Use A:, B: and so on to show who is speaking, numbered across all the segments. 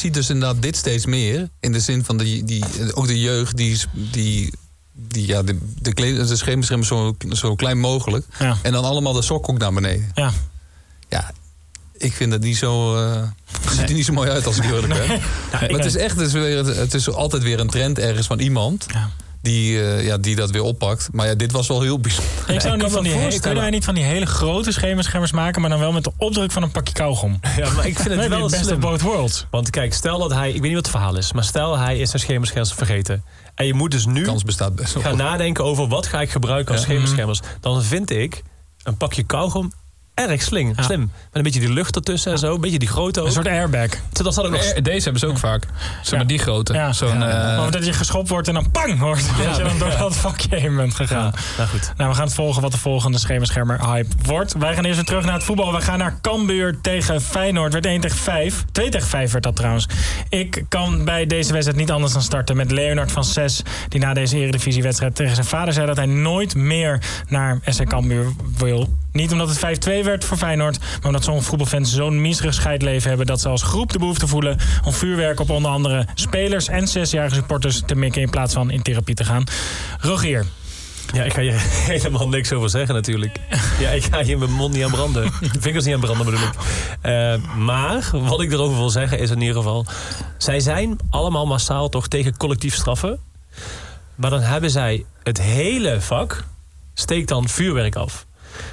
A: ziet dus inderdaad dit steeds meer. In de zin van ook de jeugd de schemerschermen zo klein mogelijk. Ja. En dan allemaal de sok ook naar beneden.
B: Ja.
A: Ja, ik vind het niet zo... ziet er niet zo mooi uit als ik eerlijk ben. Nee. Maar het is echt... Het is altijd weer een trend ergens van iemand... Ja. Die dat weer oppakt. Maar ja, dit was wel heel bijzonder.
B: Kunnen wij niet van die hele grote schemerschermers maken... maar dan wel met de opdruk van een pakje kauwgom?
C: Ja, maar ik vind het wel
B: best of both worlds.
C: Want kijk, stel dat hij... Ik weet niet wat het verhaal is... maar stel hij is zijn schemerschermers vergeten. En je moet dus nu...
A: Kans bestaat best wel.
C: Gaan nadenken over wat ga ik gebruiken als schemerschermers. Dan vind ik een pakje kauwgom... erg slim. Met een beetje die lucht ertussen en zo. Een beetje die grootte ook.
B: Een soort airbag.
D: Deze hebben ze ook vaak. Maar die grote.
B: Ja. Of dat je geschopt wordt en dan pang hoort. Dat je dan door dat vakje heen bent gegaan.
C: Ja, nou goed.
B: Nou, we gaan het volgen wat de volgende schemerschermer hype wordt. Wij gaan eerst weer terug naar het voetbal. We gaan naar Cambuur tegen Feyenoord. Werd 1-5. 2-5 werd dat trouwens. Ik kan bij deze wedstrijd niet anders dan starten met Leonard van Ses. Die na deze eredivisiewedstrijd tegen zijn vader zei dat hij nooit meer naar SC Cambuur wil. Niet omdat het 5-2 werd voor Feyenoord, maar omdat sommige voetbalfans zo'n miserig scheidleven hebben dat ze als groep de behoefte voelen om vuurwerk op onder andere spelers en 6-jarige supporters te mikken in plaats van in therapie te gaan. Rogier.
C: Ja, ik ga hier helemaal niks over zeggen natuurlijk. Ja, ik ga hier mijn mond niet aan branden. Vingers niet aan branden bedoel ik. Maar wat ik erover wil zeggen is in ieder geval... zij zijn allemaal massaal toch tegen collectief straffen. Maar dan hebben zij het hele vak... steekt dan vuurwerk af.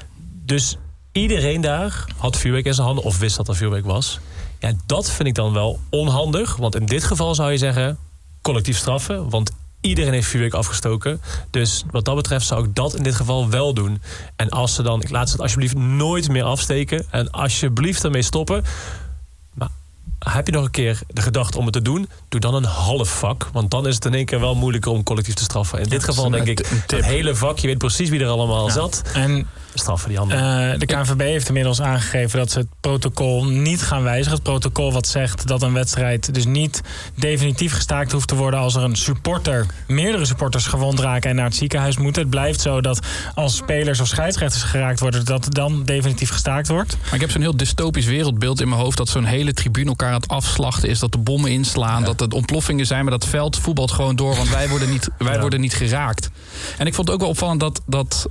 C: Dus iedereen daar had vuurwerk in zijn handen... of wist dat er vuurwerk was. Ja, dat vind ik dan wel onhandig. Want in dit geval zou je zeggen... collectief straffen, want... iedereen heeft vuurwerk afgestoken. Dus wat dat betreft zou ik dat in dit geval wel doen. En als ze dan... ik laat ze het alsjeblieft nooit meer afsteken. En alsjeblieft ermee stoppen. Maar heb je nog een keer de gedachte om het te doen? Doe dan een half vak. Want dan is het in één keer wel moeilijker om collectief te straffen. In dit geval denk ik... het hele vak, je weet precies wie er allemaal zat. En straffen die anderen.
B: De KNVB heeft inmiddels aangegeven dat ze het protocol niet gaan wijzigen. Het protocol wat zegt dat een wedstrijd dus niet definitief gestaakt hoeft te worden als er een supporter, meerdere supporters gewond raken en naar het ziekenhuis moeten. Het blijft zo dat als spelers of scheidsrechters geraakt worden, dat het dan definitief gestaakt wordt.
D: Maar ik heb zo'n heel dystopisch wereldbeeld in mijn hoofd dat zo'n hele tribune elkaar aan het afslachten is, dat de bommen inslaan, dat er ontploffingen zijn, maar dat veld voetbalt gewoon door, want wij worden niet geraakt. En ik vond het ook wel opvallend dat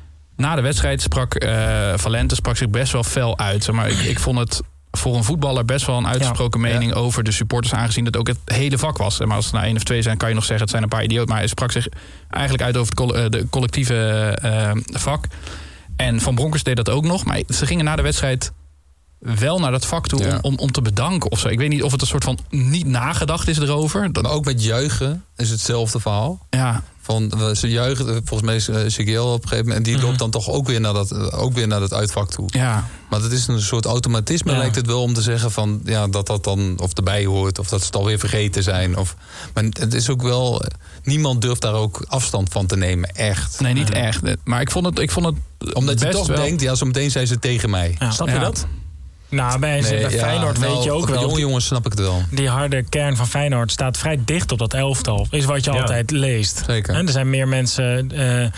D: na de wedstrijd Valente sprak zich best wel fel uit. Zeg maar ik vond het voor een voetballer best wel een uitgesproken mening over de supporters, aangezien dat ook het hele vak was. Maar als het nou 1 of 2 zijn, kan je nog zeggen het zijn een paar idioten. Maar hij sprak zich eigenlijk uit over de collectieve vak. En Van Bronckhorst deed dat ook nog. Maar ze gingen na de wedstrijd wel naar dat vak toe om te bedanken of zo. Ik weet niet of het een soort van niet nagedacht is erover.
A: Maar ook met juichen is hetzelfde verhaal.
D: Ja.
A: Ze juichen, volgens mij is Sigel op een gegeven moment... en die loopt dan toch ook weer naar dat uitvak toe.
D: Ja.
A: Maar dat is een soort automatisme, lijkt het wel om te zeggen van... ja, dat dan of erbij hoort, of dat ze het alweer vergeten zijn. Maar het is ook wel... niemand durft daar ook afstand van te nemen, echt.
D: Nee, niet echt. Maar ik vond het
A: omdat je toch denkt, ja, zo meteen zijn ze tegen mij.
B: Ja.
C: Snap je dat?
B: Nou, bij Feyenoord weet je ook wel.
A: Jonge jongens snap ik het wel.
B: Die harde kern van Feyenoord staat vrij dicht op dat elftal. Is wat je altijd leest.
A: Zeker.
B: En er zijn meer mensen...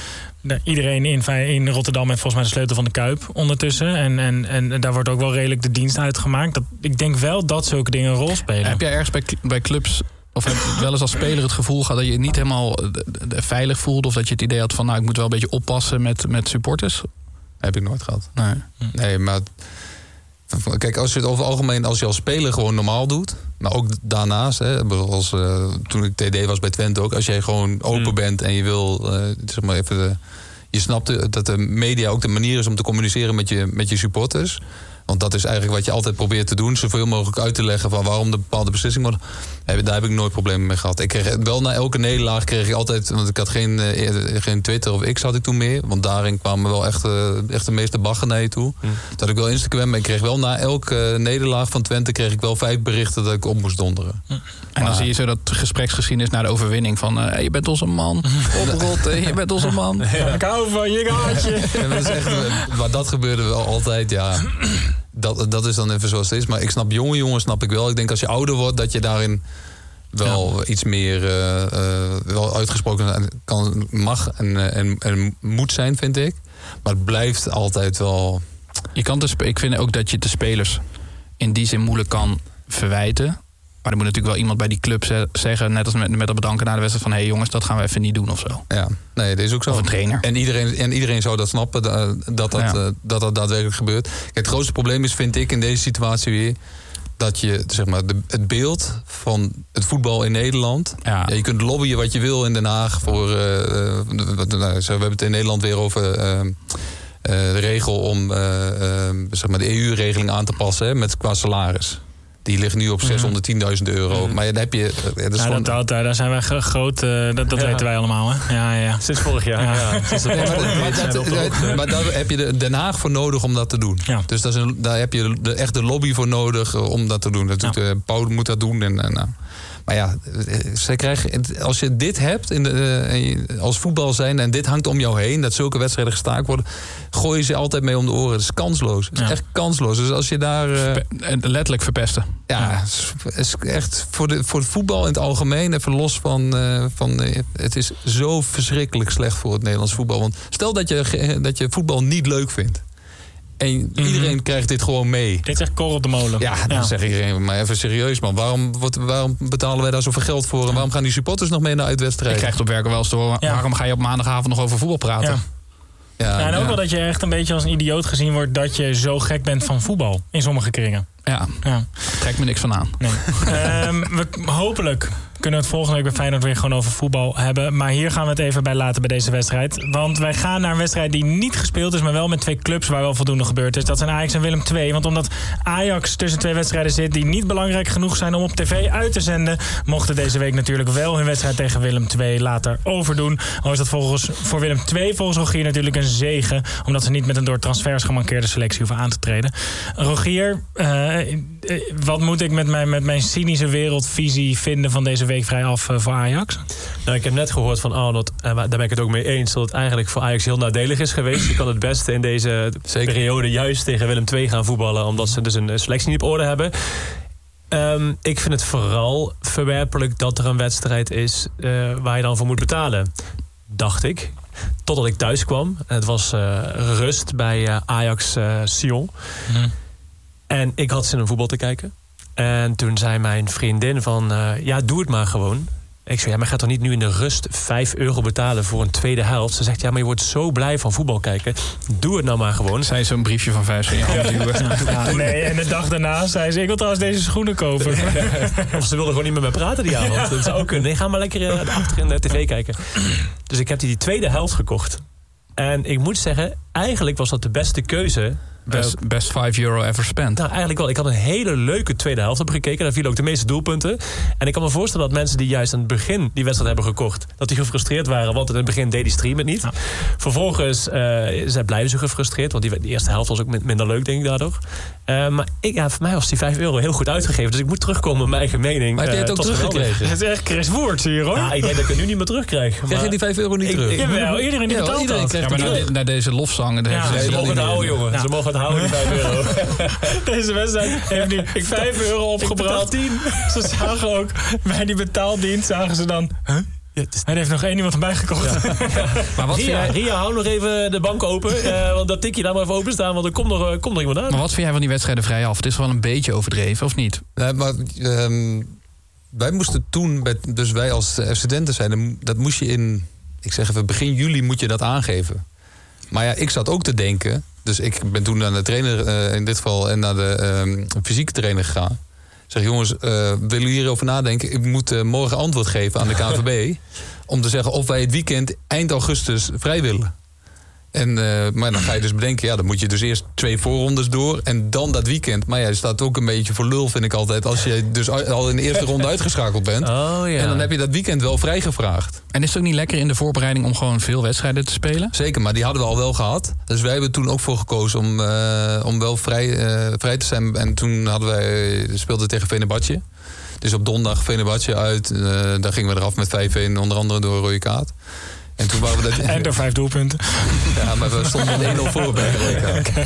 B: iedereen in Rotterdam heeft volgens mij de sleutel van de Kuip ondertussen. En daar wordt ook wel redelijk de dienst uitgemaakt. Ik denk wel dat zulke dingen een rol spelen.
D: Heb jij ergens bij clubs... of heb je wel eens als speler het gevoel gehad dat je niet helemaal veilig voelde... of dat je het idee had van, nou, ik moet wel een beetje oppassen met supporters?
A: Heb ik nooit gehad.
D: Nee,
A: maar... Kijk, als je het over het algemeen als speler gewoon normaal doet... maar ook daarnaast, toen ik TD was bij Twente ook... als jij gewoon open bent en je wil, zeg maar even... je snapt dat de media ook de manier is om te communiceren met je supporters... Want dat is eigenlijk wat je altijd probeert te doen. Zoveel mogelijk uit te leggen van waarom de bepaalde beslissing wordt. Daar heb ik nooit problemen mee gehad. Ik kreeg wel na elke nederlaag kreeg ik altijd... want ik had geen Twitter of X had ik toen meer. Want daarin kwamen wel echt de meeste baggen naar je toe. Toen had ik wel Instagram. Maar ik kreeg wel na elke nederlaag van Twente... kreeg ik wel 5 berichten dat ik op moest donderen.
D: En dan zie je zo dat gespreksgeschiedenis na de overwinning van... je bent onze man, oprotten, je bent onze man.
B: Ik hou van je gaatje.
A: Maar dat gebeurde wel altijd, ja... Dat is dan even zoals het is. Maar ik snap jonge jongens, snap ik wel. Ik denk als je ouder wordt, dat je daarin wel iets meer wel uitgesproken mag en moet zijn, vind ik. Maar het blijft altijd wel...
D: Ik vind ook dat je de spelers in die zin moeilijk kan verwijten. Maar er moet natuurlijk wel iemand bij die club zeggen... net als met het bedanken na de wedstrijd... van hé jongens, dat gaan we even niet doen of zo.
A: Ja, nee, dat is ook zo.
D: Of een trainer.
A: En iedereen zou dat snappen, dat daadwerkelijk gebeurt. Kijk, het grootste probleem is, vind ik, in deze situatie weer... dat je, zeg maar, het beeld van het voetbal in Nederland... Ja, je kunt lobbyen wat je wil in Den Haag voor... we hebben het in Nederland weer over... de regel om zeg maar de EU-regeling aan te passen, hè, met qua salaris. Die ligt nu op €610.000. Maar dan heb je...
B: Daar zijn wij groot... dat weten wij allemaal, hè? Ja.
C: Sinds vorig jaar. Ja.
A: Maar daar heb je Den Haag voor nodig om dat te doen. Ja. Dus daar heb je echt de lobby voor nodig om dat te doen. Paul moet dat doen. Maar ja, ze krijgen, als je dit hebt als voetbal zijn... en dit hangt om jou heen, dat zulke wedstrijden gestaakt worden... gooi je ze altijd mee om de oren. Dat is kansloos. Dat is echt kansloos. Dus als je daar...
D: letterlijk verpesten.
A: Ja, is echt voor het voetbal in het algemeen... even los van het is zo verschrikkelijk slecht voor het Nederlands voetbal. Want stel dat je voetbal niet leuk vindt... En iedereen krijgt dit gewoon mee.
B: Dit is echt korrel op de molen.
A: Ja, dan zegt iedereen, maar even serieus man. Waarom betalen wij daar zoveel geld voor? En waarom gaan die supporters nog mee naar uitwedstrijden?
D: Ik krijg het op werk wel eens door. Waarom ga je op maandagavond nog over voetbal praten?
B: En ook wel dat je echt een beetje als een idioot gezien wordt... dat je zo gek bent van voetbal in sommige kringen.
D: Ja. Trekt me niks van aan.
B: Nee. Hopelijk kunnen we het volgende week bij Feyenoord weer gewoon over voetbal hebben. Maar hier gaan we het even bij laten bij deze wedstrijd. Want wij gaan naar een wedstrijd die niet gespeeld is... maar wel met 2 clubs waar wel voldoende gebeurd is. Dat zijn Ajax en Willem II. Want omdat Ajax tussen 2 wedstrijden zit... die niet belangrijk genoeg zijn om op tv uit te zenden... mochten deze week natuurlijk wel hun wedstrijd tegen Willem II later overdoen. Al is dat voor Willem II volgens Rogier natuurlijk een zegen... omdat ze niet met een door transfers gemankeerde selectie hoeven aan te treden. Rogier, wat moet ik met mijn cynische wereldvisie vinden van deze week vrij af voor Ajax?
C: Nou, ik heb net gehoord van Arnold, en daar ben ik het ook mee eens... dat het eigenlijk voor Ajax heel nadelig is geweest. Je kan het beste in deze periode juist tegen Willem II gaan voetballen... omdat ze dus een selectie niet op orde hebben. Ik vind het vooral verwerpelijk dat er een wedstrijd is... waar je dan voor moet betalen, dacht ik. Totdat ik thuis kwam. Het was rust bij Ajax-Sion. En ik had zin om voetbal te kijken. En toen zei mijn vriendin van... doe het maar gewoon. Ik zei, maar gaat toch niet nu in de rust €5 betalen voor een tweede helft? Ze zegt, maar je wordt zo blij van voetbal kijken. Doe het nou maar gewoon.
D: Zij zo'n briefje van 5 in je hand duwen.
B: Nee, en de dag daarna zei ze, ik wil trouwens deze schoenen kopen.
C: Of ze wilde gewoon niet met mij praten die avond. Dat zou ook kunnen. Nee, ga maar lekker achter in de tv kijken. Dus ik heb die tweede helft gekocht. En ik moet zeggen, eigenlijk was dat de beste keuze...
D: Best €5 ever spent.
C: Nou, eigenlijk wel. Ik had een hele leuke tweede helft op gekeken. Daar vielen ook de meeste doelpunten. En ik kan me voorstellen dat mensen die juist aan het begin die wedstrijd hebben gekocht... dat die gefrustreerd waren, want in het begin deed die stream het niet. Ja. Vervolgens blijven ze gefrustreerd, want die eerste helft was ook minder leuk, denk ik, daardoor. Maar voor mij was die €5 heel goed uitgegeven. Dus ik moet terugkomen met mijn eigen mening.
A: Maar heb je het ook teruggekregen?
B: Het is echt Chris Woerts hier, hoor.
C: Ja, ik denk dat ik het nu niet meer terugkrijg.
A: Krijg je die €5 niet terug?
B: Jawel, iedereen die betaalt dat.
D: Ja, maar na deze lofzangen...
C: Ze mogen het houden, jongen. Ze mogen het houden, die €5.
B: Deze wedstrijd heeft nu €5 opgebracht. 10. Ze zagen ook bij die betaaldienst, zagen ze dan... Er heeft nog 1 iemand erbij gekocht. Ja.
C: Maar wat Ria, hou nog even de bank open. Want dat tikje daar maar even openstaan, want er komt nog iemand aan.
D: Maar wat vind jij van die wedstrijden vrij af? Het is wel een beetje overdreven, of niet?
A: Nee, maar wij moesten toen, dus wij als studenten zijn... dat moest je in, ik zeg even, begin juli moet je dat aangeven. Maar ja, ik zat ook te denken... Dus ik ben toen naar de trainer in dit geval... en naar de fysieke trainer gegaan. Ik zeg, jongens, willen jullie hierover nadenken? Ik moet morgen antwoord geven aan de KNVB... om te zeggen of wij het weekend eind augustus vrij willen. Maar dan ga je dus bedenken... dan moet je dus eerst 2 voorrondes door... en dan dat weekend. Maar je staat ook een beetje voor lul, vind ik altijd... als je dus al in de eerste ronde uitgeschakeld bent.
C: Oh, ja.
A: En dan heb je dat weekend wel vrijgevraagd.
D: En is het ook niet lekker in de voorbereiding... om gewoon veel wedstrijden te spelen?
A: Zeker, maar die hadden we al wel gehad. Dus wij hebben toen ook voor gekozen om wel vrij te zijn. En toen speelden we tegen Fenerbahce. Dus op donderdag Fenerbahce uit. Daar gingen we eraf met 5-1, onder andere door een rode kaart. En toen waren we dat...
B: En door 5 doelpunten.
A: Ja, maar we stonden met 1-0 voor bij de WK.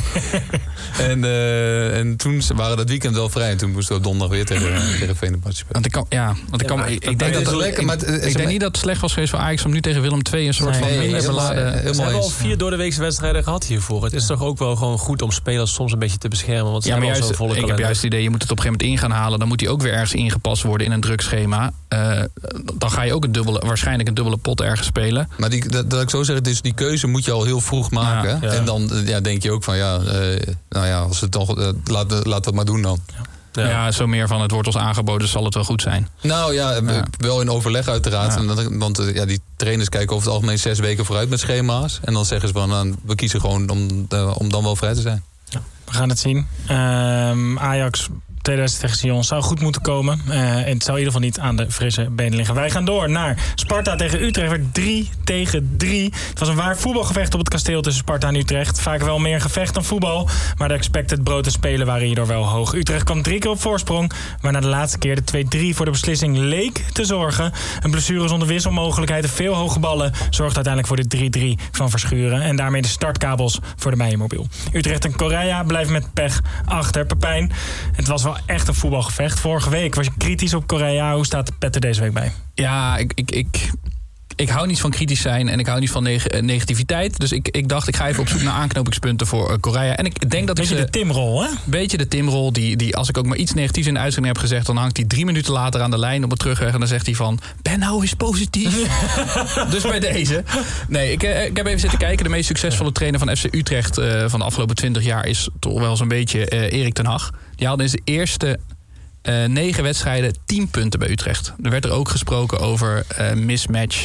A: En toen waren dat weekend wel vrij. En toen moesten we donderdag weer tegen Fenerbahce spelen.
D: Ik denk niet dat het slecht was geweest voor Ajax om nu tegen Willem II een soort van minder beladen...
C: We hebben al 4 doordeweekse wedstrijden gehad hiervoor. Het is toch ook wel gewoon goed om spelers soms een beetje te beschermen. Want
D: maar juist, ik heb juist het idee, je moet het op een gegeven moment in gaan halen. Dan moet hij ook weer ergens ingepast worden in een druk schema. Dan ga je ook waarschijnlijk een dubbele pot ergens spelen.
A: Maar dat ik zo zeg, dus die keuze moet je al heel vroeg maken. Ja. En dan denk je ook van als het toch, laat dat maar doen dan.
D: Ja, zo meer van het wordt ons aangeboden, zal het wel goed zijn.
A: Nou ja, wel in overleg uiteraard. Ja. Want die trainers kijken over het algemeen 6 weken vooruit met schema's. En dan zeggen ze van, we kiezen gewoon om dan wel vrij te zijn.
B: Ja, we gaan het zien. Ajax 2000 tegen Sion zou goed moeten komen. En het zou in ieder geval niet aan de frisse benen liggen. Wij gaan door naar Sparta tegen Utrecht. Werd 3-3. Het was een waar voetbalgevecht op het kasteel tussen Sparta en Utrecht. Vaak wel meer gevecht dan voetbal. Maar de expected brood en spelen waren hierdoor wel hoog. Utrecht kwam 3 keer op voorsprong. Waarna de laatste keer de 2-3 voor de beslissing leek te zorgen. Een blessure zonder wisselmogelijkheid en veel hoge ballen zorgt uiteindelijk voor de 3-3 van Verschuren. En daarmee de startkabels voor de Meijermobiel. Utrecht en Correa blijven met pech achter. Pepijn, het was wel echt een voetbalgevecht. Vorige week was je kritisch op Correa. Hoe staat de pet er deze week bij?
D: Ja, ik hou niet van kritisch zijn en ik hou niet van negativiteit. Dus ik dacht, ik ga even op zoek naar aanknopingspunten voor Correa. En ik denk dat
B: beetje de Timrol, hè?
D: Beetje de Timrol. Die als ik ook maar iets negatiefs in de uitzending heb gezegd, dan hangt hij 3 minuten later aan de lijn op het terugweg. En dan zegt hij van, ben nou eens positief. Dus bij deze. Nee, ik heb even zitten kijken. De meest succesvolle trainer van FC Utrecht van de afgelopen 20 jaar is toch wel zo'n beetje Erik ten Hag. Die haalde in zijn eerste 9 wedstrijden 10 punten bij Utrecht. Er werd er ook gesproken over mismatch,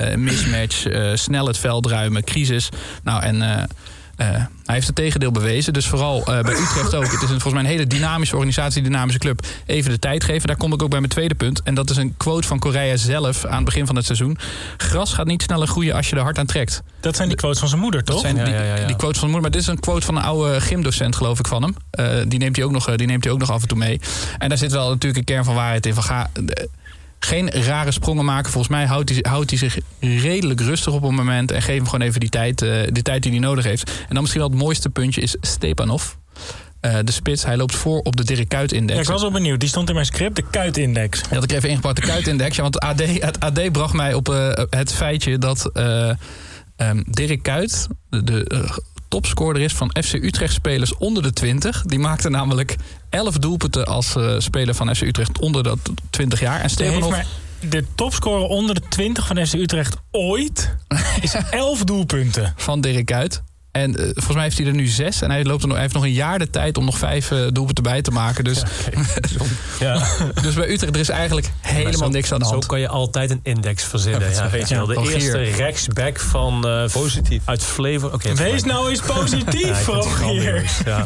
D: snel het veld ruimen, crisis. Nou, en hij heeft het tegendeel bewezen. Dus vooral bij Utrecht ook. Het is volgens mij een hele dynamische organisatie, dynamische club. Even de tijd geven. Daar kom ik ook bij mijn tweede punt. En dat is een quote van Correa zelf aan het begin van het seizoen. Gras gaat niet sneller groeien als je er hard aan trekt.
B: Dat zijn die quotes van zijn moeder, toch?
D: Dat zijn die quotes van zijn moeder. Maar dit is een quote van een oude gymdocent, geloof ik, van hem. Die neemt hij ook nog af en toe mee. En daar zit wel natuurlijk een kern van waarheid in. Geen rare sprongen maken. Volgens mij houdt hij zich redelijk rustig op een moment. En geeft hem gewoon even die tijd die hij nodig heeft. En dan misschien wel het mooiste puntje is Stepanov. De spits, hij loopt voor op de Dirk Kuyt-index.
B: Ja, ik was wel benieuwd. Die stond in mijn script, de Kuyt-index.
D: Die had ik even ingepakt, de Kuyt-index. Ja, want het AD bracht mij op het feitje dat Dirk Kuyt de topscorer is van FC Utrecht-spelers onder de 20. Die maakte namelijk 11 doelpunten als speler van FC Utrecht onder de 20 jaar. En Stepanov...
B: De topscorer onder de 20 van FC Utrecht ooit is 11 doelpunten.
D: Van Dirk Kuyt. En volgens mij heeft hij er nu 6. En hij heeft nog een jaar de tijd om nog 5 doelpunten bij te maken. Dus, dus bij Utrecht er is eigenlijk helemaal niks aan de hand.
C: Zo kan je altijd een index verzinnen. Ja, weet je wel. De eerste rechtsback van positief uit Flevo.
B: Wees nou eens positief, Rogier. Ja.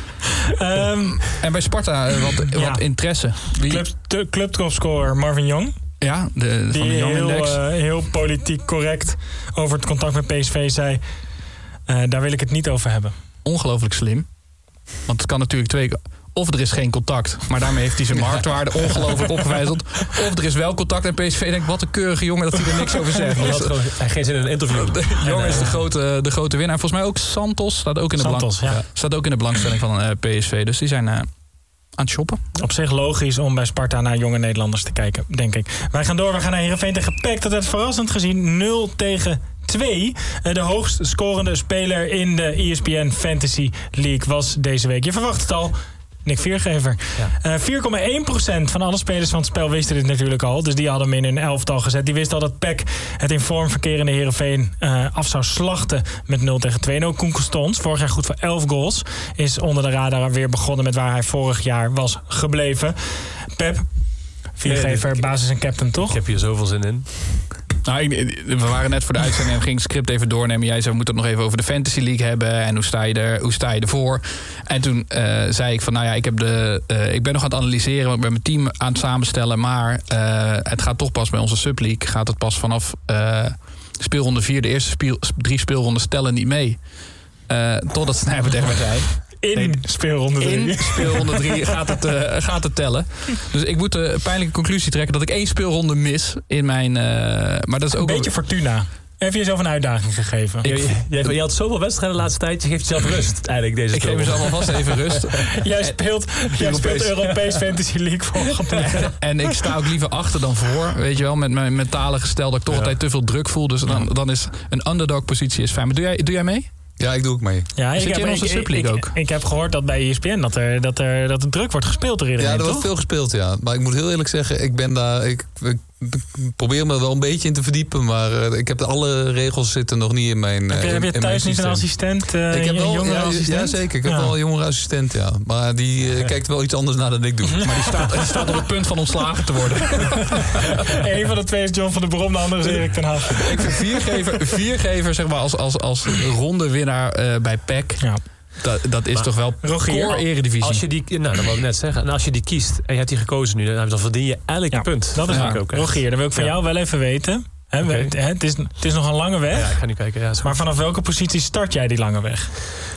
D: En bij Sparta wat interesse.
B: Clubtopscorer Marvin Jong.
D: Ja, van de Jong-index.
B: Heel politiek correct over het contact met PSV zei... daar wil ik het niet over hebben.
D: Ongelooflijk slim. Want het kan natuurlijk of er is geen contact, maar daarmee heeft hij zijn marktwaarde ongelooflijk opgewijzeld. Of er is wel contact en PSV denkt, wat een keurige jongen dat hij er niks over zegt.
C: Hij had geen zin in een interview.
D: Jong is de grote winnaar. Volgens mij ook Santos staat ook in de belangstelling van PSV. Dus die zijn aan het shoppen.
B: Op zich logisch om bij Sparta naar jonge Nederlanders te kijken, denk ik. Wij gaan door. We gaan naar Heerenveen tegen PEC. Dat werd verrassend gezien 0-2. De hoogst scorende speler in de ESPN Fantasy League was deze week. Je verwacht het al. Nick Viergever. Ja. 4,1% van alle spelers van het spel wisten dit natuurlijk al. Dus die hadden hem in hun elftal gezet. Die wisten al dat PEC het in vorm verkerende Heerenveen af zou slachten met 0-2. Ook Koen Constans, vorig jaar goed voor 11 goals. Is onder de radar weer begonnen met waar hij vorig jaar was gebleven. Pep, Viergever, basis en captain, toch?
C: Ik heb hier zoveel zin in.
D: Nou, we waren net voor de uitzending en ging het script even doornemen. Jij zei, we moeten het nog even over de Fantasy League hebben. En hoe sta je ervoor? En toen zei ik van, nou ja, ik ben nog aan het analyseren. Ik ben mijn team aan het samenstellen. Maar het gaat toch pas bij onze subleague. Gaat het pas vanaf speelronde 4. De eerste 3 speelronden stellen niet mee. Totdat Snijper tegen mij zei...
B: In speelronde
D: 3 gaat het tellen. Dus ik moet de pijnlijke conclusie trekken dat ik 1 speelronde mis in mijn... maar dat is ook
B: een beetje Fortuna. Even jezelf een uitdaging gegeven.
C: Je had zoveel wedstrijden de laatste tijd. Je geeft jezelf rust eigenlijk deze
D: Ik geef mezelf alvast even rust.
B: Jij speelt Europees Fantasy League volgende week.
D: En ik sta ook liever achter dan voor. Weet je wel, met mijn mentale gestel dat ik toch altijd te veel druk voel. Dus dan is een underdog positie is fijn. Maar doe jij mee?
A: Ja, ik doe ook mee.
B: Ja,
D: Zit je in onze subleague ook?
B: Ik heb gehoord dat bij ESPN dat er druk wordt gespeeld door iedereen,
A: Ja, er
B: toch?
A: wordt veel gespeeld, ja. Maar ik moet heel eerlijk zeggen, ik probeer me wel een beetje in te verdiepen. Maar ik heb alle regels zitten nog niet in mijn
B: Heb je thuis niet een assistent?
A: Ik heb wel
B: een jongere assistent?
A: Ja, zeker. Ik heb wel een jongere assistent, ja. Maar die kijkt wel iets anders naar dan ik doe.
D: Maar die staat op het punt van ontslagen te worden.
B: Eén van de twee is John van der Brom, de andere is Erik ten Hag.
D: Ik vind viergever zeg maar, als ronde winnaar bij PEC.
B: Ja.
D: Dat is toch wel
B: Rogier,
D: core eredivisie.
C: Als je die, dat wil ik net zeggen. En als je die kiest en je hebt die gekozen nu, dan verdien je elk punt.
B: Dat is waar.
C: Ook.
B: Rogier, dan wil ik van jou wel even weten. Het is nog een lange weg.
C: Ja, ik ga nu kijken. Ja,
B: maar vanaf welke positie start jij die lange weg?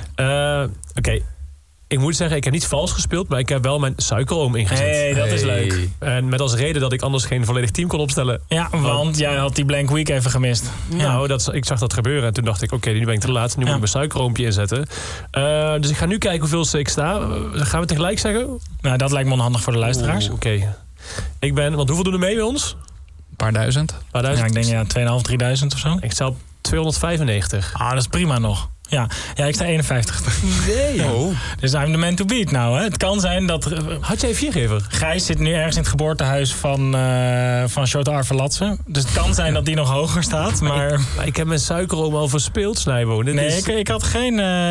C: Oké. Ik moet zeggen, ik heb niet vals gespeeld, maar ik heb wel mijn suikeroom ingezet.
B: Dat is leuk.
C: En met als reden dat ik anders geen volledig team kon opstellen.
B: Ja, want jij had die blank week even gemist.
C: Nou, ik zag dat gebeuren en toen dacht ik, oké, nu ben ik te laat. Nu moet ik mijn suikeroompje inzetten. Dus ik ga nu kijken hoeveel ik sta. Gaan we tegelijk zeggen?
B: Nou, dat lijkt me onhandig voor de luisteraars.
C: Oké. Want hoeveel doen er mee bij ons?
D: Een paar duizend.
B: Ja, ik denk 2.500, 3.000 of zo.
C: Ik sta op 295.
B: Ah, dat is prima nog. Ja, ik sta 51.
C: Nee.
B: Oh. Dus I'm the man to beat nou. Hè. Het kan zijn dat...
C: Had jij viergever?
B: Gijs zit nu ergens in het geboortehuis van Shota Arvelatse. Dus het kan zijn dat die nog hoger staat. Maar
C: ik heb mijn suikeroom al verspeeld, Snijbo.
B: Ik had geen...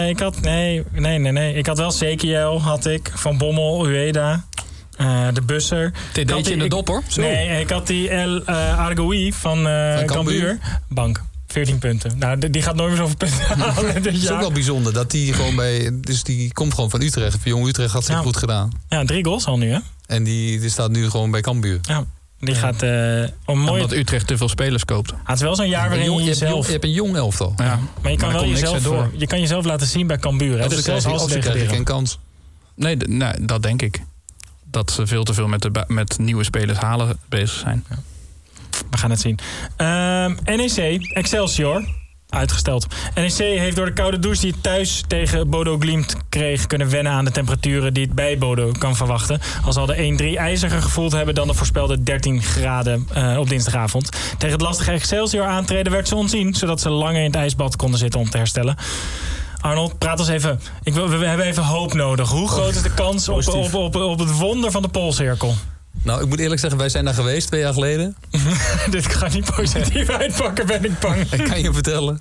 B: Nee. Ik had wel Sekiel, had ik. Van Bommel, Ueda. De Busser.
D: TD'tje in de dop, hoor. Zo.
B: Nee, ik had die El Argoui van Cambuur. Bank. 14 punten. Nou, die gaat nooit meer zoveel punten halen.
A: Het is ook wel bijzonder dat die gewoon dus die komt gewoon van Utrecht. Voor Jong Utrecht had zich goed gedaan.
B: Ja, 3 goals al nu, hè?
A: En die staat nu gewoon bij Cambuur.
B: Ja, die gaat
D: omdat Utrecht te veel spelers koopt.
B: Het is wel zo'n jaar waarin je jezelf...
A: Je hebt een jong elftal.
B: Ja, maar je kan wel jezelf laten zien bij Cambuur. Hè?
A: Dus zelfs als ze krijgen geen kans.
D: Nee, dat denk ik. Dat ze veel te veel met nieuwe spelers halen bezig zijn. Ja.
B: We gaan het zien. NEC, Excelsior, uitgesteld. NEC heeft door de koude douche die het thuis tegen Bodo Glimt kreeg kunnen wennen aan de temperaturen die het bij Bodo kan verwachten. Al zal de 1-3 ijziger gevoeld hebben dan de voorspelde 13 graden op dinsdagavond. Tegen het lastige Excelsior aantreden werd ze ontzien, zodat ze langer in het ijsbad konden zitten om te herstellen. Arnold, praat ons even. We hebben even hoop nodig. Hoe groot is de kans op het wonder van de Poolcirkel?
A: Nou, ik moet eerlijk zeggen, wij zijn daar geweest 2 jaar geleden.
B: Dit gaat niet positief uitpakken, ben ik bang.
A: Ik kan je vertellen.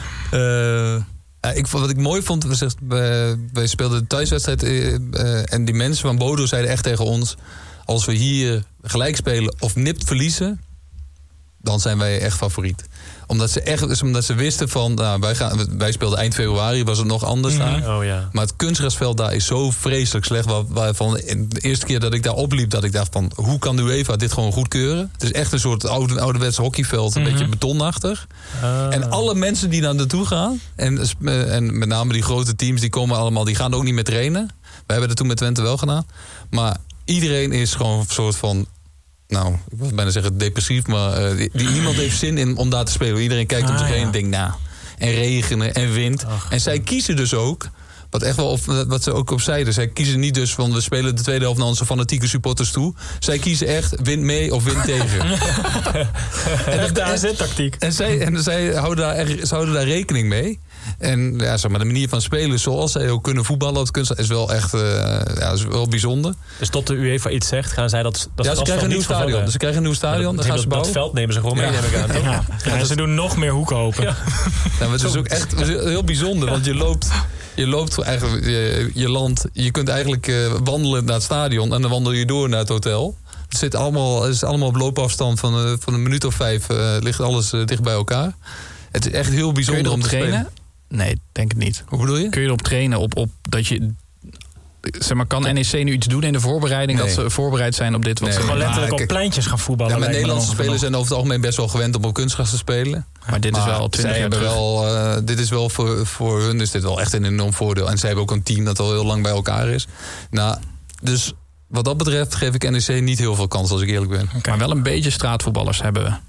A: Wat ik mooi vond, wij speelden de thuiswedstrijd en die mensen van Bodo zeiden echt tegen ons, als we hier gelijk spelen of nipt verliezen, dan zijn wij echt favoriet. Omdat ze wisten van, wij speelden eind februari, was het nog anders daar.
C: Oh, ja.
A: Maar het kunstgrasveld daar is zo vreselijk slecht. Waarvan de eerste keer dat ik daar opliep, dat ik dacht van, hoe kan de UEFA dit gewoon goedkeuren? Het is echt een soort ouderwets hockeyveld, een beetje betonachtig. En alle mensen die daar naartoe gaan, en met name die grote teams, die komen allemaal, die gaan ook niet meer trainen. Wij hebben dat toen met Twente wel gedaan. Maar iedereen is gewoon een soort van, nou, ik wil bijna zeggen depressief, maar niemand heeft zin in om daar te spelen. Iedereen kijkt om zich heen en denkt, nou, en regenen en wind. En zij kiezen dus ook, wat ze ook op zeiden, zij kiezen niet dus van, we spelen de tweede helft naar onze fanatieke supporters toe. Zij kiezen echt, wind mee of wind tegen.
B: En de AZ-tactiek.
A: En zij houden daar rekening mee. En ja, zeg maar, de manier van spelen zoals zij ook kunnen voetballen op het kunst is wel echt is wel bijzonder.
C: Dus tot de UEFA iets zegt, gaan zij dat
A: ja, ze krijgen een nieuw stadion. Dus ze krijgen een nieuw stadion. Dan gaan ze bouwen.
C: Dat veld nemen ze gewoon mee.
B: Ja, ze doen nog meer hoeken open.
A: Ja. Ja, het is ook echt heel bijzonder, want je loopt eigenlijk je land. Je kunt eigenlijk wandelen naar het stadion en dan wandel je door naar het hotel. Het is allemaal op loopafstand van een minuut of 5 ligt alles dicht bij elkaar. Het is echt heel bijzonder om te trainen.
D: Nee, denk het niet.
A: Hoe bedoel je?
D: Kun je erop trainen op dat je, zeg maar, kan NEC nu iets doen in de voorbereiding? Nee. Dat ze voorbereid zijn op dit? Wat ze
B: gewoon letterlijk op pleintjes gaan voetballen.
A: Ja, maar Nederlandse spelers zijn over het algemeen best wel gewend om op kunstgras te spelen.
D: Maar dit is wel 20 jaar terug.
A: Dit is wel voor hun is dit wel echt een enorm voordeel. En zij hebben ook een team dat al heel lang bij elkaar is. Nou, dus wat dat betreft geef ik NEC niet heel veel kans, als ik eerlijk ben.
D: Okay. Maar wel een beetje straatvoetballers hebben we.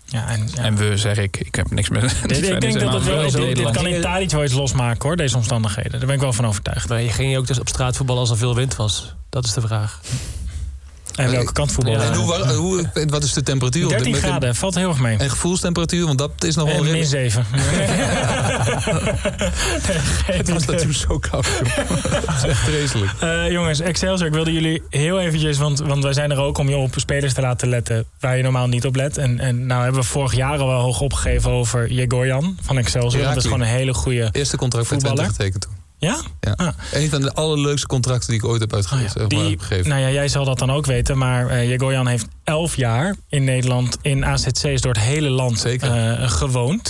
B: Ja,
D: En we, zeg ik heb niks meer.
B: Ik denk dat dit kan in Tadic wel iets losmaken, hoor, deze omstandigheden. Daar ben ik wel van overtuigd.
C: Maar je ging je ook dus op straatvoetbal als er veel wind was? Dat is de vraag.
B: En welke kant voetballen?
A: Ja. En wat is de temperatuur?
B: 13 graden, valt heel erg mee.
A: En gevoelstemperatuur, want dat is nog wel...
B: min 7.
A: Het was natuurlijk zo koud. Dat is echt vreselijk.
B: Jongens, Excelsior, ik wilde jullie heel eventjes... Want wij zijn er ook om je op spelers te laten letten... waar je normaal niet op let. En nou hebben we vorig jaar al wel hoog opgegeven over Jegorjan van Excelsior. Dat is gewoon een hele goede
A: eerste contract voor Twente getekend toen.
B: Ja?
A: Ja. Ah. Een van de allerleukste contracten die ik ooit heb uitgegeven.
B: Nou ja, jij zal dat dan ook weten. Maar Jegorjan heeft 11 jaar in Nederland in AZC's door het hele land gewoond.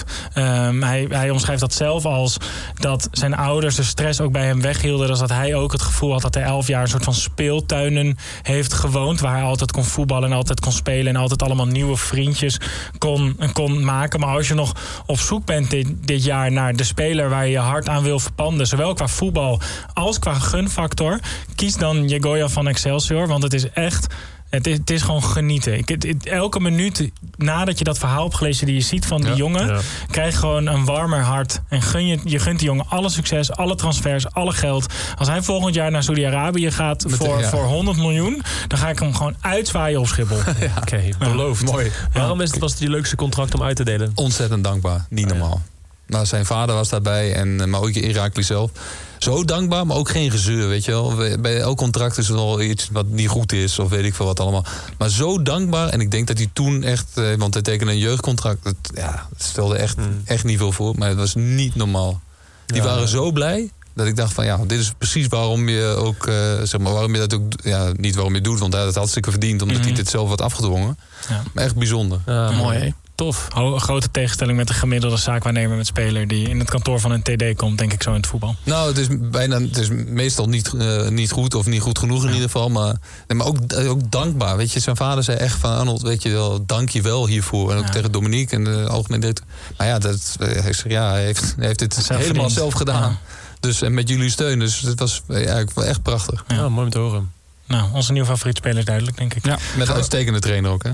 B: Hij omschrijft dat zelf als dat zijn ouders de stress ook bij hem weghielden. Dus dat hij ook het gevoel had dat hij 11 jaar een soort van speeltuinen heeft gewoond. Waar hij altijd kon voetballen en altijd kon spelen. En altijd allemaal nieuwe vriendjes kon maken. Maar als je nog op zoek bent dit jaar naar de speler waar je je hart aan wil verpanden. Zowel qua voetbal als qua gunfactor. Kies dan Jegorjan van Excelsior. Want het is echt... Het is gewoon genieten. Elke minuut nadat je dat verhaal hebt gelezen die je ziet van die jongen... krijg je gewoon een warmer hart. En je gunt die jongen alle succes, alle transfers, alle geld. Als hij volgend jaar naar Saudi-Arabië gaat voor 100 miljoen... dan ga ik hem gewoon uitzwaaien op Schiphol.
C: Oké, beloofd.
A: Mooi.
C: Waarom was het je leukste contract om uit te delen?
A: Ontzettend dankbaar. Niet normaal. Nou, zijn vader was daarbij, maar ook Irakli zelf. Zo dankbaar, maar ook geen gezeur, weet je wel. Bij elk contract is er wel iets wat niet goed is, of weet ik veel wat allemaal. Maar zo dankbaar, en ik denk dat hij toen echt... want hij tekende een jeugdcontract, het stelde echt niet veel voor. Maar het was niet normaal. Die waren zo blij, dat ik dacht van ja, dit is precies waarom je ook... waarom je dat ook... Ja, niet waarom je het doet, want hij had het hartstikke verdiend... omdat hij dit zelf had afgedwongen. Ja. Maar echt bijzonder.
B: Mooi, hè? Tof. Grote tegenstelling met de gemiddelde zaakwaarnemer met speler die in het kantoor van een TD komt, denk ik zo in het voetbal.
A: Nou, het is meestal niet goed of niet goed genoeg in ieder geval. Maar ook dankbaar. Weet je, zijn vader zei echt van Arnold, weet je wel, dank je wel hiervoor. En ook tegen Dominique en de algemeen directeur. Maar ja, hij heeft dit helemaal zelf gedaan. Ja. Dus en met jullie steun. Dus het was eigenlijk echt prachtig.
C: Ja, mooi om te horen.
B: Nou, onze nieuwe favoriete speler is duidelijk, denk ik.
A: Ja, met een uitstekende trainer ook, hè?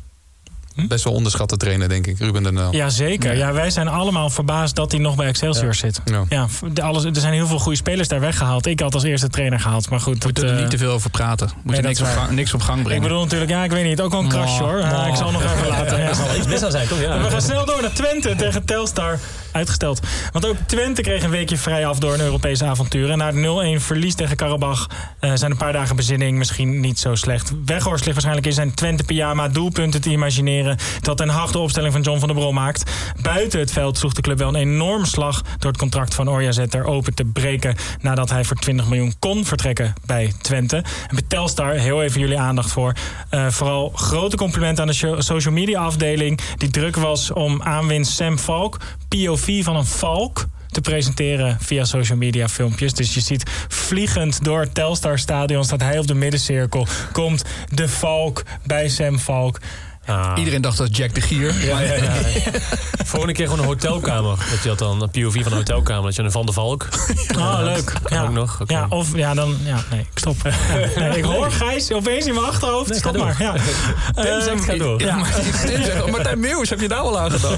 A: Best wel onderschatte trainer, denk ik. Ruben den Uyl.
B: Ja, zeker. Ja, wij zijn allemaal verbaasd dat hij nog bij Excelsior zit. Ja, er zijn heel veel goede spelers daar weggehaald. Ik had als eerste trainer gehaald. Maar goed,
D: we moeten er niet te veel over praten. We moeten niks op gang brengen.
B: Ik bedoel natuurlijk, ik weet niet. Ook wel een crash, hoor. Ik zal nog even laten.
C: Er zal iets mis aan zijn, toch? Ja.
B: We gaan snel door naar Twente tegen Telstar. Uitgesteld. Want ook Twente kreeg een weekje vrij af door een Europese avontuur. En na het 0-1 verlies tegen Karabach zijn een paar dagen bezinning misschien niet zo slecht. Weghorst ligt waarschijnlijk in zijn Twente-pyjama doelpunten te imagineren. Dat een harde opstelling van John van der Brom maakt. Buiten het veld sloeg de club wel een enorm slag door het contract van Oyarzet open te breken. Nadat hij voor 20 miljoen kon vertrekken bij Twente. En bij Telstar, heel even jullie aandacht voor. Vooral grote complimenten aan de social media afdeling. Die druk was om aanwinst Sam Valk, POV van een valk, te presenteren via social media filmpjes. Dus je ziet vliegend door het Telstar stadion, staat hij op de middencirkel. Komt de valk bij Sam Valk.
D: Iedereen dacht dat Jack de Gier.
C: Ja. Volgende keer gewoon een hotelkamer. Dat je had dan een POV van een hotelkamer. Dat je een Van der Valk.
B: Leuk. Ja.
C: Ook nog. Okay.
B: Ja, of dan... Ja, nee, ik stop. Ik hoor Gijs opeens in mijn achterhoofd.
C: Nee,
B: stop maar. Ja.
C: Tim zegt, ga door.
B: Ja.
D: Martijn Meeuwis, heb je daar wel aan gedacht?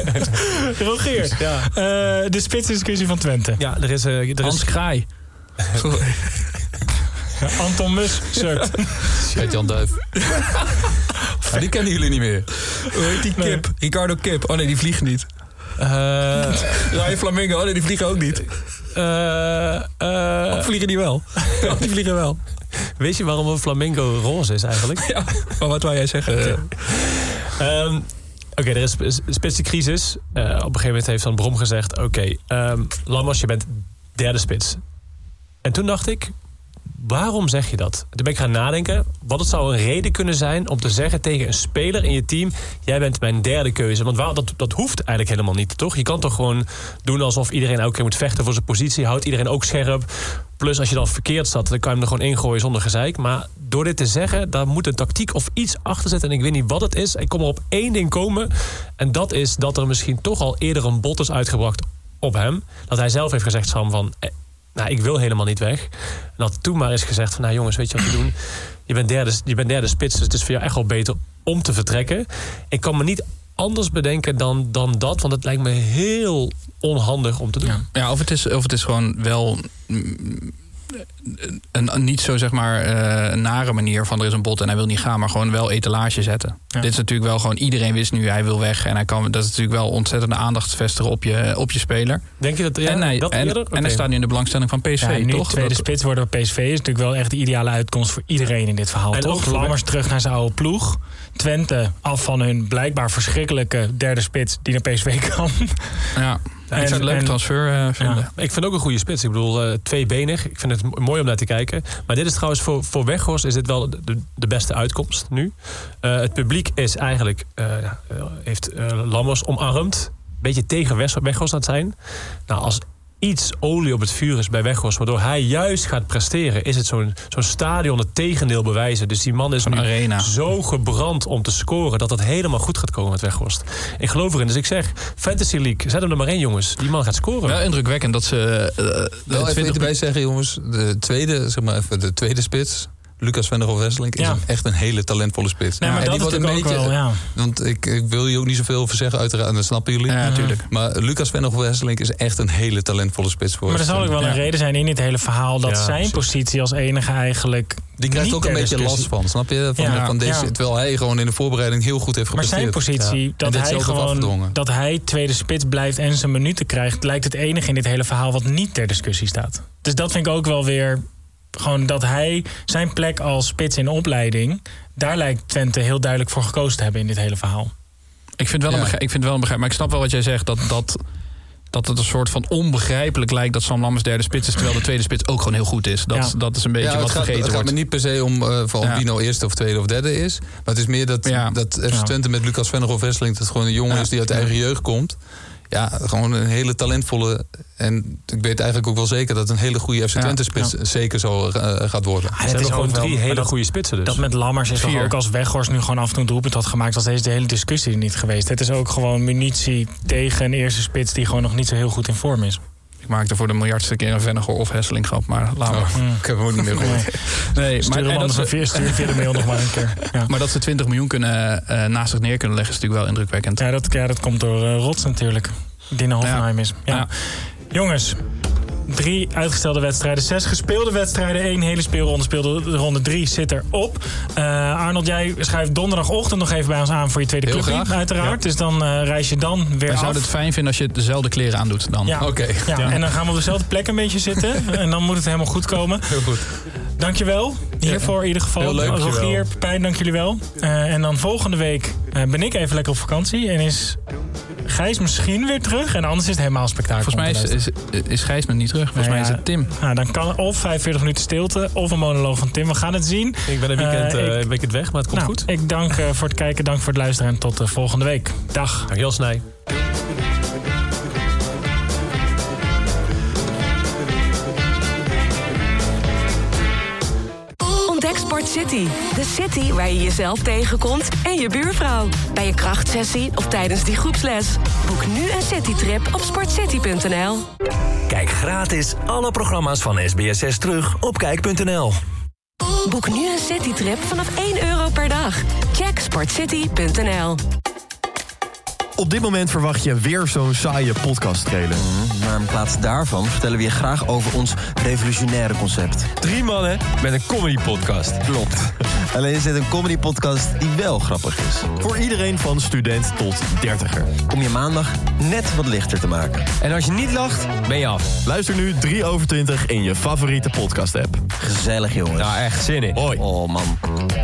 B: Rogier. Ja. De spitsdiscussie van Twente.
C: Ja, er is
D: Hans Kraai.
B: Anton Mus, shirt.
A: Gert-Jan Duif. Die kennen jullie niet meer.
D: Hoe heet die kip? Nee. Ricardo Kip. Oh nee, die vliegt niet. Ryan Flamingo. Oh nee, die vliegen ook niet. Of vliegen die wel? Die vliegen wel.
C: Weet je waarom een flamingo roze is eigenlijk?
D: Ja, maar wat wou jij zeggen?
C: Oké, er is spitse crisis. Op een gegeven moment heeft Van Brom gezegd... Lammers, je bent derde spits. En toen dacht ik... Waarom zeg je dat? Toen ben ik gaan nadenken. Wat het zou een reden kunnen zijn om te zeggen tegen een speler in je team... jij bent mijn derde keuze. Want dat hoeft eigenlijk helemaal niet, toch? Je kan toch gewoon doen alsof iedereen elke keer moet vechten voor zijn positie. Houdt iedereen ook scherp. Plus als je dan verkeerd staat, dan kan je hem er gewoon ingooien zonder gezeik. Maar door dit te zeggen, daar moet een tactiek of iets achter zitten. En ik weet niet wat het is. Ik kom er op één ding komen. En dat is dat er misschien toch al eerder een bod is uitgebracht op hem. Dat hij zelf heeft gezegd, Sam, van... ik wil helemaal niet weg. En dat toen maar is gezegd van... jongens, weet je wat we doen? Je bent derde spits, dus het is voor jou echt wel beter om te vertrekken. Ik kan me niet anders bedenken dan dat. Want het lijkt me heel onhandig om te doen.
D: Ja, of het is gewoon wel een niet zo zeg maar nare manier van er is een bot en hij wil niet gaan, maar gewoon wel etalage zetten. Ja. Dit is natuurlijk wel gewoon, iedereen wist nu hij wil weg en hij kan. Dat is natuurlijk wel ontzettende aandacht vestigen op je speler.
C: Denk je dat? Ja,
D: en hij staat nu in de belangstelling van PSV,
B: ja, nu
D: toch?
B: Tweede spits worden bij PSV is natuurlijk wel echt de ideale uitkomst voor iedereen in dit verhaal. En toch? Lammers terug naar zijn oude ploeg. Twente af van hun blijkbaar verschrikkelijke derde spits die naar PSV kan.
D: Ja. Ik zou het een leuke transfer vinden.
C: Ja. Ik vind ook een goede spits. Ik bedoel, tweebenig. Ik vind het mooi om naar te kijken. Maar dit is trouwens voor Weghorst is dit wel de beste uitkomst nu. Het publiek is eigenlijk heeft Lammers omarmd. Beetje tegen Weghorst aan het zijn. Nou, als iets olie op het vuur is bij Weghorst, waardoor hij juist gaat presteren, is het zo'n stadion het tegendeel bewijzen. Dus die man is zo gebrand om te scoren dat het helemaal goed gaat komen met Weghorst. Ik geloof erin. Dus ik zeg, Fantasy League, zet hem er maar in, jongens. Die man gaat scoren.
D: Wel indrukwekkend dat ze
A: wel even erbij zeggen, jongens, de tweede spits, Lucas van der Hoof-Wesseling is echt een hele talentvolle spits.
B: Nee, maar dat
A: die wordt een beetje,
B: wel, ja.
A: Want ik wil hier ook niet zoveel over zeggen, uiteraard, en dat snappen jullie.
D: Ja, natuurlijk.
A: Maar Lucas van der Hoof-Wesseling is echt een hele talentvolle spits voor.
B: Maar er zal ook wel een reden zijn in dit hele verhaal dat zijn positie als enige eigenlijk.
A: Die krijgt ook een beetje last van, snap je? Van deze, terwijl hij gewoon in de voorbereiding heel goed heeft gepresteerd.
B: Maar zijn positie, dat hij tweede spits blijft en zijn minuten krijgt, lijkt het enige in dit hele verhaal wat niet ter discussie staat. Dus dat vind ik ook wel weer. Gewoon dat hij zijn plek als spits in de opleiding, daar lijkt Twente heel duidelijk voor gekozen te hebben in dit hele verhaal.
D: Ik vind het wel een begrijp, maar ik snap wel wat jij zegt, dat het een soort van onbegrijpelijk lijkt dat Sam Lammers derde spits is, terwijl de tweede spits ook gewoon heel goed is. Dat is een beetje wat vergeten wordt.
A: Het gaat me niet per se om wie nou eerste of tweede of derde is. Maar het is meer dat FC Twente met Lucas van der Hoof-Wesseling, dat gewoon een jongen is die uit eigen jeugd komt. Ja, gewoon een hele talentvolle. En ik weet eigenlijk ook wel zeker dat een hele goede FC Twente-spits zeker zo gaat worden.
C: Ze hebben gewoon 3 hele goede spitsen dus.
B: Dat met Lammers is toch ook als Weghorst nu gewoon af en toe een doelpunt had gemaakt, was deze de hele discussie er niet geweest. Het is ook gewoon munitie tegen een eerste spits die gewoon nog niet zo heel goed in vorm is.
D: Ik maakte voor de miljardste keer een Vennegoor of Hesseling grap, maar laat maar.
A: Ik heb hem ook niet meer gehoord.
B: Nee, stuur via de mail nog maar een keer. Ja.
D: Maar dat ze 20 miljoen naast zich neer kunnen leggen is natuurlijk wel indrukwekkend.
B: Ja, dat komt door Rots natuurlijk. Die naar Hoffenheim is. Ja. Jongens, 3 uitgestelde wedstrijden, 6 gespeelde wedstrijden, 1 hele speelronde. Ronde 3 zit erop. Arnold, jij schrijft donderdagochtend nog even bij ons aan voor je tweede clubje, uiteraard. Ja. Dus dan reis je dan weer af.
D: Zouden het fijn vinden als je dezelfde kleren aandoet dan.
B: Ja.
A: Oké.
B: Ja. En dan gaan we op dezelfde plek een beetje zitten. En dan moet het helemaal goed komen.
A: Heel goed.
B: Dankjewel hiervoor in ieder geval.
A: Heel leuk.
B: Rogier, Pepijn, dank jullie wel. En dan volgende week ben ik even lekker op vakantie. En is Gijs misschien weer terug. En anders is het helemaal spektakel.
D: Volgens mij is Gijs nog niet terug. Volgens mij is het Tim.
B: Dan kan of 45 minuten stilte of een monoloog van Tim. We gaan het zien.
C: Ik ben een weekend weg, maar het komt goed.
B: Ik dank voor het kijken, dank voor het luisteren. En tot volgende week. Dag.
C: Dankjewel, Snij.
E: Ontdek Sport City. De city waar je jezelf tegenkomt en je buurvrouw. Bij je krachtsessie of tijdens die groepsles. Boek nu een citytrip op sportcity.nl.
F: Kijk gratis alle programma's van SBS6 terug op kijk.nl.
E: Boek nu een citytrip vanaf €1 per dag. Check sportcity.nl.
G: Op dit moment verwacht je weer zo'n saaie podcast-trailer.
H: Maar in plaats daarvan vertellen we je graag over ons revolutionaire concept.
G: 3 mannen met een comedy-podcast.
H: Klopt. Alleen is dit een comedy-podcast die wel grappig is.
G: Voor iedereen van student tot 30er.
H: Om je maandag net wat lichter te maken.
G: En als je niet lacht, ben je af. Luister nu 3/20 in je favoriete podcast-app.
H: Gezellig, jongens.
G: Nou, echt zin in. Hoi.
H: Oh, man.